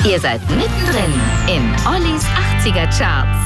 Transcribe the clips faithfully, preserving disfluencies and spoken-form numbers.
Ihr seid mittendrin in Ollis achtziger Charts.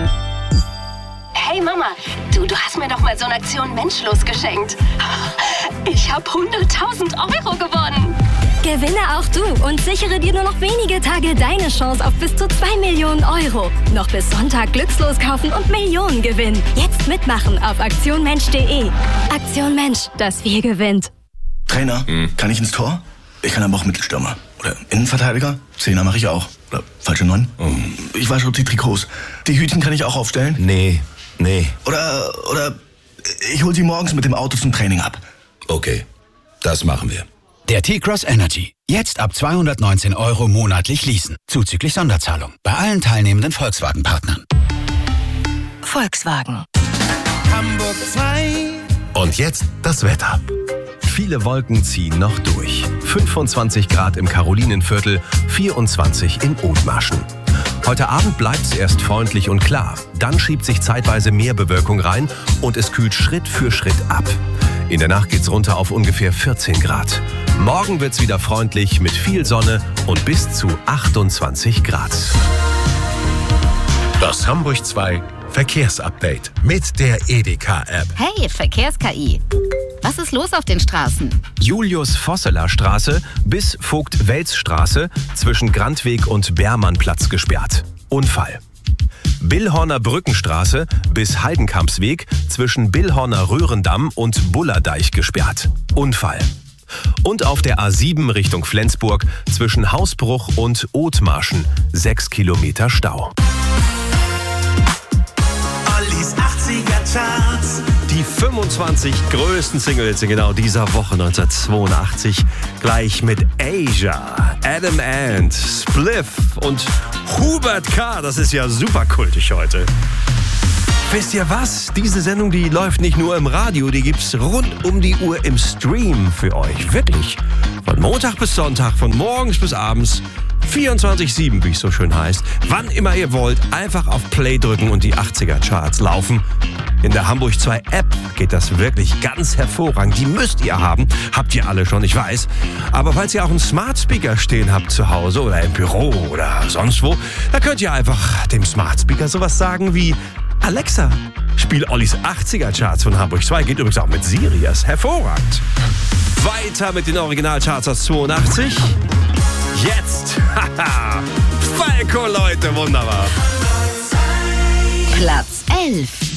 Hey Mama, du, du hast mir doch mal so eine Aktion Menschlos geschenkt. Ich habe hunderttausend Euro gewonnen. Gewinne auch du und sichere dir nur noch wenige Tage deine Chance auf bis zu zwei Millionen Euro. Noch bis Sonntag Glückslos kaufen und Millionen gewinnen. Jetzt mitmachen auf aktion mensch punkt de. Aktion Mensch, das Wir gewinnt. Trainer, hm. kann ich ins Tor? Ich kann aber auch Mittelstürmer. Oder Innenverteidiger? Zehner mache ich auch. Oder falsche Neun? Oh. Ich wasche die Trikots. Die Hütchen kann ich auch aufstellen? Nee, nee. Oder, oder ich hol sie morgens mit dem Auto zum Training ab. Okay, das machen wir. Der T-Cross Energy. Jetzt ab zweihundertneunzehn Euro monatlich leasen. Zuzüglich Sonderzahlung. Bei allen teilnehmenden Volkswagen-Partnern. Volkswagen. Hamburg zwei. Und jetzt das Wetter. Viele Wolken ziehen noch durch. fünfundzwanzig Grad im Karolinenviertel, vierundzwanzig in Othmarschen. Heute Abend bleibt es erst freundlich und klar. Dann schiebt sich zeitweise mehr Bewölkung rein und es kühlt Schritt für Schritt ab. In der Nacht geht's runter auf ungefähr vierzehn Grad. Morgen wird's wieder freundlich mit viel Sonne und bis zu achtundzwanzig Grad. Das Hamburg zwei Verkehrsupdate mit der Edeka-App. Hey, Verkehrs-K I. Was ist los auf den Straßen? Julius-Vosseler-Straße bis Vogt-Welz-Straße zwischen Grandweg und Bermannplatz gesperrt. Unfall. Billhorner Brückenstraße bis Heidenkampsweg zwischen Billhorner Röhrendamm und Bullerdeich gesperrt. Unfall. Und auf der A sieben Richtung Flensburg zwischen Hausbruch und Othmarschen sechs Kilometer Stau. Ollis achtziger Charts. Die fünfundzwanzig größten Singles in genau dieser Woche neunzehnhundertzweiundachtzig. Gleich mit Asia, Adam Ant, Spliff und Hubert K. Das ist ja super kultig heute. Wisst ihr was? Diese Sendung, die läuft nicht nur im Radio, die gibt's rund um die Uhr im Stream für euch. Wirklich. Von Montag bis Sonntag, von morgens bis abends. vierundzwanzig sieben, wie es so schön heißt. Wann immer ihr wollt, einfach auf Play drücken und die achtziger Charts laufen. In der Hamburg zwei App geht das wirklich ganz hervorragend. Die müsst ihr haben. Habt ihr alle schon, ich weiß. Aber falls ihr auch einen Smart Speaker stehen habt zu Hause oder im Büro oder sonst wo, da könnt ihr einfach dem Smart Speaker sowas sagen wie: Alexa, spiel Ollis achtziger Charts von Hamburg zwei. Geht übrigens auch mit Siri. Das ist hervorragend. Weiter mit den Originalcharts aus zweiundachtzig. Jetzt, haha, Falco, Leute, wunderbar. Platz elf.